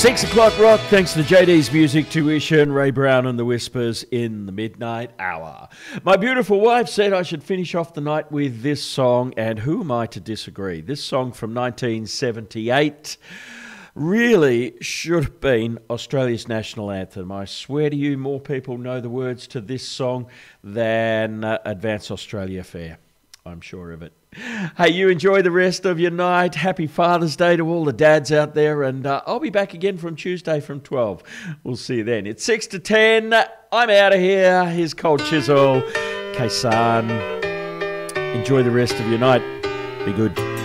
6 o'clock rock, thanks to JD's Music Tuition, Ray Brown and the Whispers in the midnight hour. My beautiful wife said I should finish off the night with this song, and who am I to disagree? This song from 1978 really should have been Australia's national anthem. I swear to you, more people know the words to this song than Advance Australia Fair. I'm sure of it. Hey, you enjoy the rest of your night. Happy Father's Day to all the dads out there. And I'll be back again from Tuesday from 12. We'll see you then. It's 6 to 10. I'm out of here. Here's Cold Chisel. Kaysan. Enjoy the rest of your night. Be good.